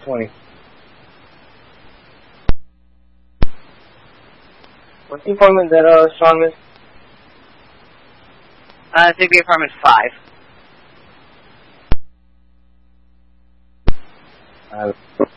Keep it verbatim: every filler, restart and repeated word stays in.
twenty. What's the appointment that uh, Sean missed? Uh, Zigbee apartment five. Uh,